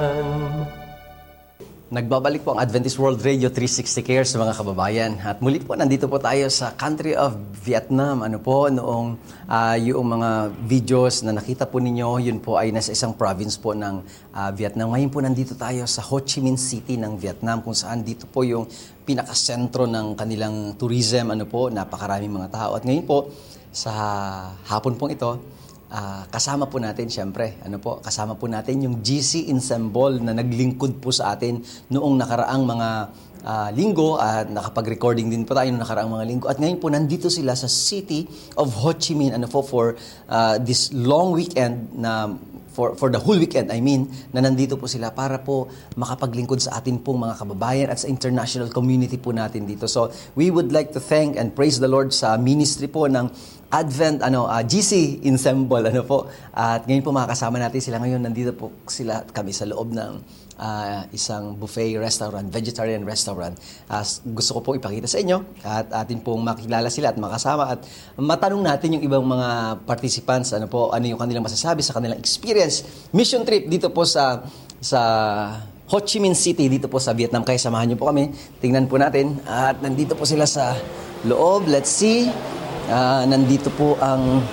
Nagbabalik po ang Adventist World Radio 360 Cares mga kababayan. At muli po, nandito po tayo sa country of Vietnam. Ano po, noong yung mga videos na nakita po ninyo, yun po ay nasa isang province po ng Vietnam. Ngayon po, nandito tayo sa Ho Chi Minh City ng Vietnam, kung saan dito po yung pinakasentro ng kanilang tourism. Ano po, napakaraming mga tao. At ngayon po, sa hapon pong ito, kasama po natin, syempre, kasama po natin yung GC Ensemble na naglingkod po sa atin noong nakaraang mga linggo at nakapag-recording din po tayo noong nakaraang mga linggo. At ngayon po, nandito sila sa city of Ho Chi Minh for this long weekend na for the whole weekend, na nandito po sila para po makapaglingkod sa atin pong mga kababayan at sa international community po natin dito. So, we would like to thank and praise the Lord sa ministry po ng Advent, GC Ensemble, At ngayon po makakasama natin sila ngayon. Nandito po kami sa loob ng isang buffet restaurant, vegetarian restaurant. Gusto ko po ipakita sa inyo at atin pong makilala sila at makasama at matanong natin yung ibang mga participants, ano yung kanilang masasabi sa kanilang experience, mission trip dito po sa Ho Chi Minh City, dito po sa Vietnam. Kaya samahan niyo po kami, tingnan po natin. At nandito po sila sa loob. Let's see. Nandito po ang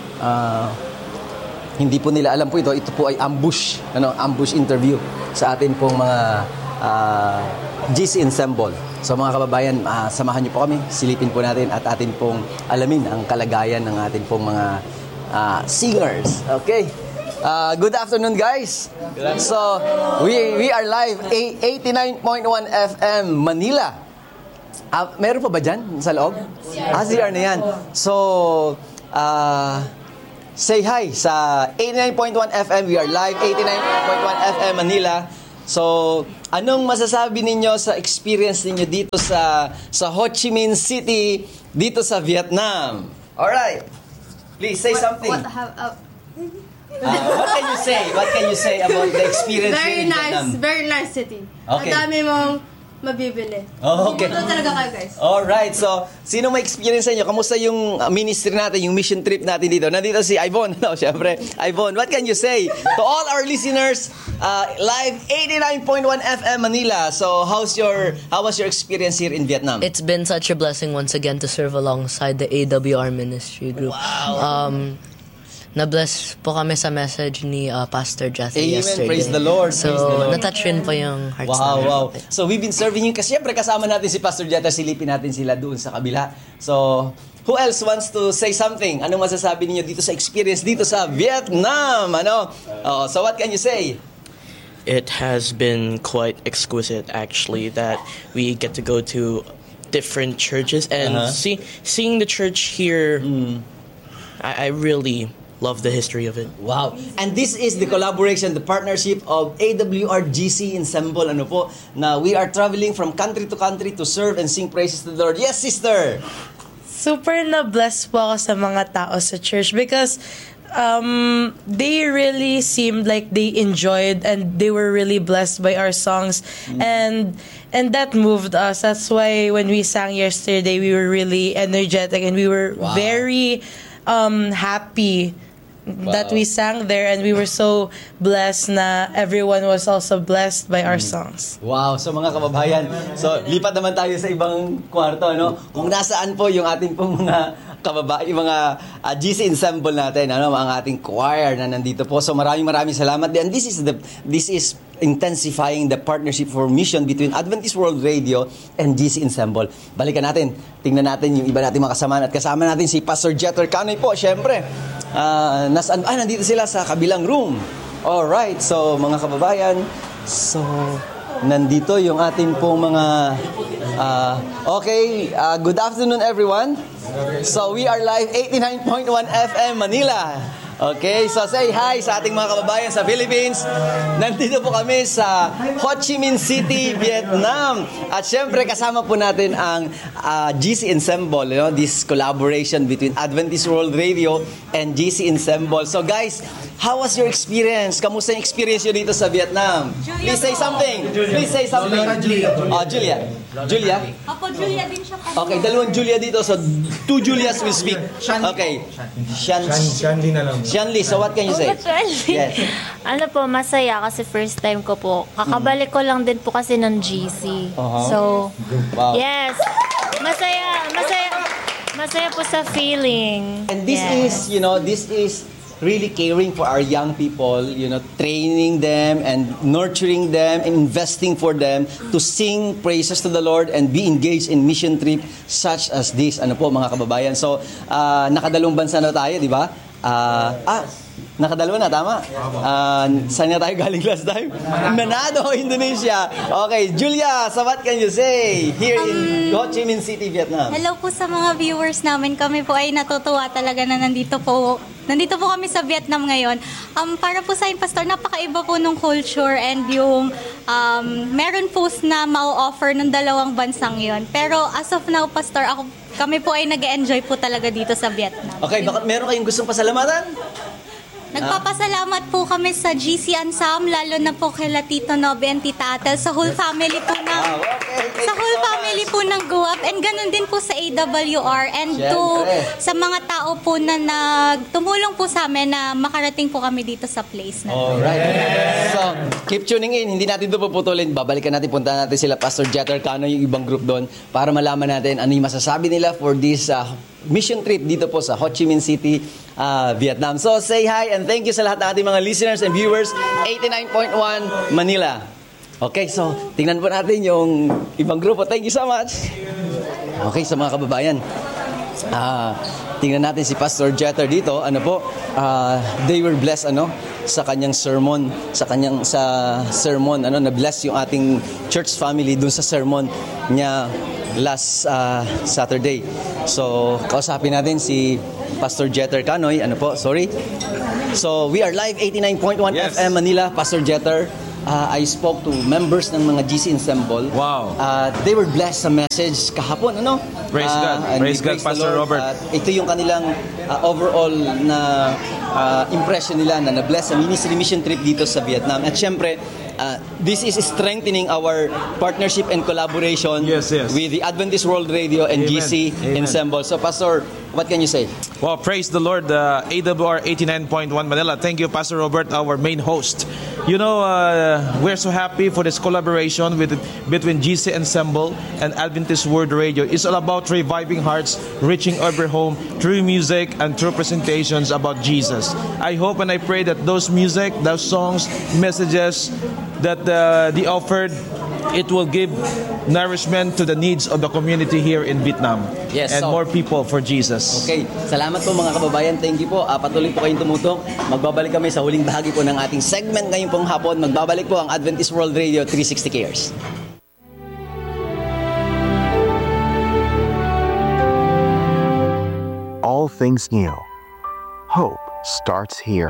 hindi po nila alam po ito po ay ambush interview sa atin pong mga GC Ensemble. So mga kababayan, samahan niyo po kami, silipin po natin at atin pong alamin ang kalagayan ng atin pong mga singers. Okay. Good afternoon, guys. So we are live 89.1 FM Manila. Meron pa ba dyan sa loob? CR na yan. So, say hi sa 89.1 FM. We are live, 89.1 FM Manila. So, anong masasabi ninyo sa experience ninyo dito sa Ho Chi Minh City, dito sa Vietnam? Alright. Please, say something. What can you say? What can you say about the experience in Vietnam? Very nice city. Okay. Ang dami mong mabibili. Oh, okay. Ito talaga kayo, guys. Alright, so sino may experience sa inyo? Kamusta yung ministry natin, yung mission trip natin dito? Nandito si Ivonne. Siyempre, Ivonne, what can you say to all our listeners live 89.1 FM Manila? So, how was your experience here in Vietnam? It's been such a blessing once again to serve alongside the AWR ministry group. Wow. Na-bless po kami sa message ni Pastor Jethro yesterday. Praise the Lord. So, praise the Lord. na-touch rin po yung hearts namin. Wow. So, we've been serving you. Kasi siyempre, kasama natin si Pastor Jethro. Silipin natin sila doon sa kabila. So, who else wants to say something? Anong masasabi niyo dito sa experience dito sa Vietnam? So, what can you say? It has been quite exquisite, actually, that we get to go to different churches and seeing the church here. I really love the history of it. Wow. And this is the collaboration, the partnership of AWR GC Ensemble. Na we are traveling from country to country to serve and sing praises to the Lord. Yes, sister! Super na-bless po ako sa mga tao sa church because they really seemed like they enjoyed and they were really blessed by our songs. And that moved us. That's why when we sang yesterday, we were really energetic and we were very happy that we sang there, and we were so blessed na everyone was also blessed by our songs. Wow. So mga kababayan, so lipat naman tayo sa ibang kwarto, kung nasaan po yung ating pong mga kababayan, mga GC Ensemble natin, mga ating choir na nandito po. So maraming salamat. And this is intensifying the partnership for mission between Adventist World Radio and GC Ensemble. Balikan natin, tingnan natin yung iba nating mga kasama at kasama natin si Pastor Jethro Canoy po, syempre. Nandito sila sa kabilang room. Alright, so mga kababayan, so nandito yung ating pong mga good afternoon everyone. So we are live 89.1 FM Manila. Okay, so say hi sa ating mga kababayan sa Philippines. Nandito po kami sa Ho Chi Minh City, Vietnam. At syempre kasama po natin ang GC Ensemble, this collaboration between Adventist World Radio and GC Ensemble. So guys, how was your experience? Kamusta yung experience nyo dito sa Vietnam? Please say something. Julia? Apo, Julia din siya. Okay, dalawang Julia dito. So, two Julias will speak. Okay. Shandy na lang. Shanley, so what can you say? Yes. Ano po, masaya kasi first time ko po. Kakabalik ko lang din po kasi ng GC. So, Wow. yes. Masaya po sa feeling. And this Yes. is, this is really caring for our young people, training them and nurturing them and investing for them to sing praises to the Lord and be engaged in mission trip such as this. Ano po mga kababayan? So, nakadalawang bansa na tayo, di ba? Nakadalawa na, tama? Saan na tayo galing last time? Manado, Indonesia. Okay, Julia, so what can you say here in Ho Chi Minh City, Vietnam? Hello po sa mga viewers namin. Kami po ay natutuwa talaga na nandito po kami sa Vietnam ngayon. Para po sa akin, Pastor, napakaiba po nung culture and yung meron po na ma-offer ng dalawang bansang yon. Pero as of now, Pastor, kami po ay nag-enjoy po talaga dito sa Vietnam. Okay, bakit meron kayong gustong pasalamatan? Nagpapasalamat po kami sa GC Ansam, lalo na po kay Tito Nobe and Tita Atel, sa whole family po ng GUAP, and ganun din po sa AWR, and sa mga tao po na tumulong po sa amin na makarating po kami dito sa place na. Alright. So, keep tuning in. Hindi natin ito puputulin. Babalikan natin, punta natin sila Pastor Jeter Cano, yung ibang group doon, para malaman natin ano yung masasabi nila for this mission trip dito po sa Ho Chi Minh City, Vietnam. So, say hi and thank you sa lahat ng ating mga listeners and viewers. 89.1 Manila. Okay, so, tingnan po natin yung ibang grupo. Thank you so much. Okay, sa mga kababayan. Tingnan natin si Pastor Jeter dito. They were blessed, sa kanyang sermon. Sa sermon, na-bless yung ating church family dun sa sermon niya last Saturday. So, kausapin natin si Pastor Jeter Canoy. So, we are live 89.1 FM Manila, Pastor Jeter. I spoke to members ng mga GC Ensemble. Wow. They were blessed sa message kahapon, Praise God. Praise God, Pastor Robert. Ito yung kanilang overall na impression nila na na-bless sa ministry mission trip dito sa Vietnam. At syempre, this is strengthening our partnership and collaboration with the Adventist World Radio and GC Ensemble. So, Pastor, what can you say? Well, praise the Lord, AWR 89.1 Manila. Thank you, Pastor Robert, our main host. We're so happy for this collaboration between GC Ensemble and Adventist World Radio. It's all about reviving hearts, reaching every home through music and through presentations about Jesus. I hope and I pray that those music, those songs, messages that they offered, it will give nourishment to the needs of the community here in Vietnam. Yes, and more people for Jesus. Okay, salamat po mga kababayan. Thank you po. Patuloy po kayong tumutok. Magbabalik kami sa huling bahagi po ng ating segment ngayong pong hapon. Magbabalik po ang Adventist World Radio 360 Cares. All things new. Hope starts here.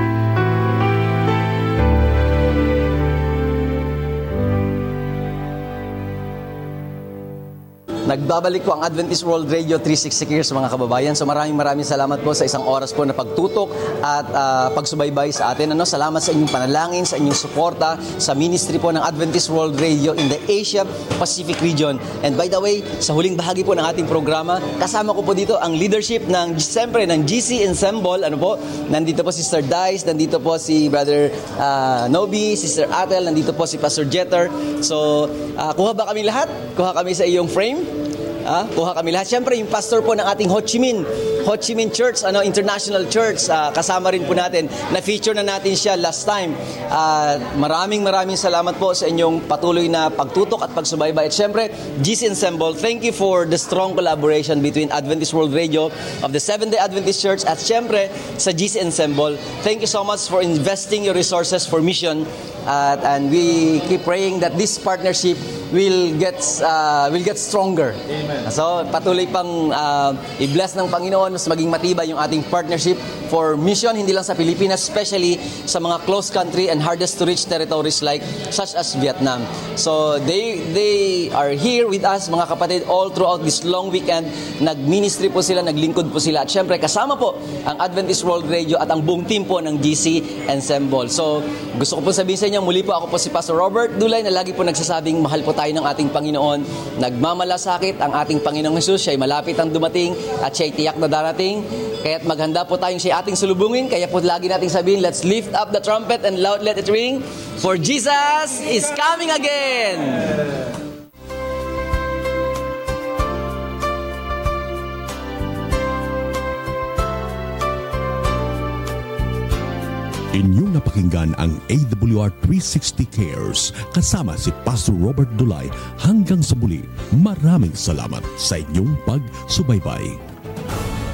Nagbabalik po ang Adventist World Radio 360 Cares, mga kababayan. So maraming salamat po sa isang oras po na pagtutok at pagsubaybay sa atin. Salamat sa inyong panalangin, sa inyong suporta sa ministry po ng Adventist World Radio in the Asia Pacific region. And by the way, sa huling bahagi po ng ating programa, kasama ko po dito ang leadership ng GC Ensemble. Nandito po si Sister Dice, nandito po si Brother Nobi, Sister Atel, nandito po si Pastor Jeter. So, kuha ba kami lahat? Kuha kami sa iyong frame? Kuha kami lahat. Siyempre, yung pastor po ng ating Ho Chi Minh Church, International Church, kasama rin po natin. Na-feature na natin siya last time. Maraming salamat po sa inyong patuloy na pagtutok at pagsubaybay. At siyempre, GC Ensemble, thank you for the strong collaboration between Adventist World Radio of the Seventh-day Adventist Church at siyempre sa GC Ensemble. Thank you so much for investing your resources for mission. And we keep praying that this partnership will get stronger. Amen. So patuloy pang i-bless ng Panginoon, mas maging matibay yung ating partnership for mission, hindi lang sa Pilipinas, especially sa mga close country and hardest to reach territories such as Vietnam. So they are here with us, mga kapatid, all throughout this long weekend. Nag-ministry po sila, naglingkod po sila. At syempre kasama po ang Adventist World Radio at ang buong team po ng GC Ensemble. So gusto ko po sabihin sa inyo, muli po ako po si Pastor Robert Dulay na lagi po nagsasabing mahal po tayo tayo ng ating Panginoon. Nagmamalasakit ang ating Panginoong Hesus. Siya'y malapit ang dumating at siya'y tiyak na darating. Kaya't maghanda po tayong siya ating sulubungin. Kaya po lagi nating sabihin, let's lift up the trumpet and loud let it ring. For Jesus is coming again! Inyong napakinggan ang AWR 360 Cares kasama si Pastor Robert Dulay. Hanggang sa muli, maraming salamat sa inyong pagsubaybay.